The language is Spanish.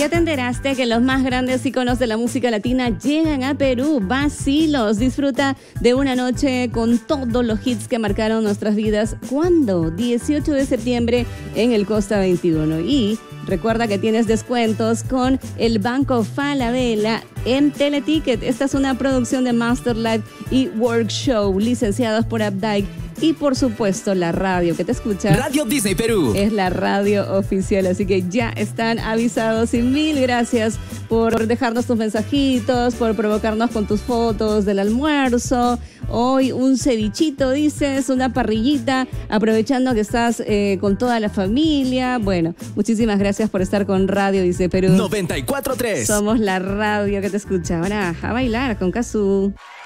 ¿Ya te enteraste que los más grandes íconos de la música latina llegan a Perú? Vacilos, disfruta de una noche con todos los hits que marcaron nuestras vidas. ¿Cuándo? 18 de septiembre en el Costa 21. Y recuerda que tienes descuentos con el Banco Falabella en Teleticket. Esta es una producción de Master Live y Workshow, licenciados por Updike. Y por supuesto la radio que te escucha, Radio Disney Perú, es la radio oficial, así que ya están avisados. Y mil gracias por dejarnos tus mensajitos, por provocarnos con tus fotos del almuerzo. Hoy un cevichito, dices, una parrillita, aprovechando que estás con toda la familia. Bueno, muchísimas gracias por estar con Radio Disney Perú 94.3. Somos la radio que te escucha. Ahora a bailar con Cazzu.